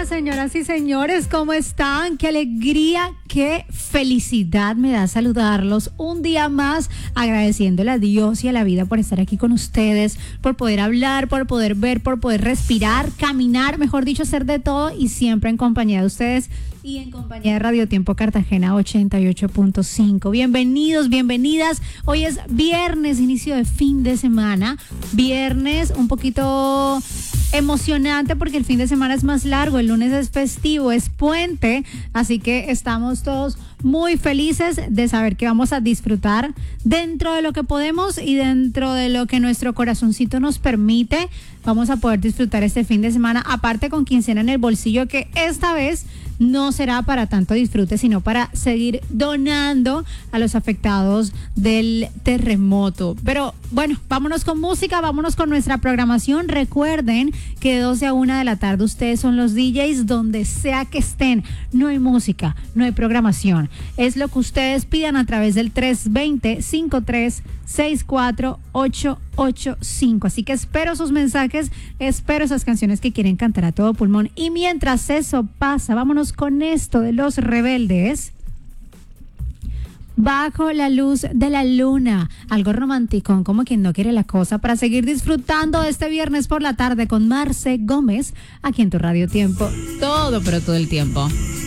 Señoras y señores, ¿cómo están? Qué alegría, qué felicidad me da saludarlos un día más, agradeciéndole a Dios y a la vida por estar aquí con ustedes, por poder hablar, por poder ver, por poder respirar, caminar, mejor dicho, hacer de todo y siempre en compañía de ustedes y en compañía de Radio Tiempo Cartagena 88.5. Bienvenidos, bienvenidas. Hoy es viernes, inicio de fin de semana. Viernes un poquito emocionante porque el fin de semana es más largo, el lunes es festivo, es puente, así que estamos todos muy felices de saber que vamos a disfrutar dentro de lo que podemos y dentro de lo que nuestro corazoncito nos permite. Vamos a poder disfrutar este fin de semana, aparte con quincena en el bolsillo, que esta vez no será para tanto disfrute, sino para seguir donando a los afectados del terremoto. Pero bueno, vámonos con música, vámonos con nuestra programación. Recuerden que de 12 a 1 de la tarde ustedes son los DJs donde sea que estén. No hay música, no hay programación. Es lo que ustedes pidan a través del 320-5364-885. Así que espero sus mensajes, espero esas canciones que quieren cantar a todo pulmón. Y mientras eso pasa, vámonos con esto de Los Rebeldes. Bajo la luz de la luna, algo romántico, como quien no quiere la cosa, para seguir disfrutando de este viernes por la tarde con Marce Gómez, aquí en tu Radio Tiempo. Todo, pero todo el tiempo.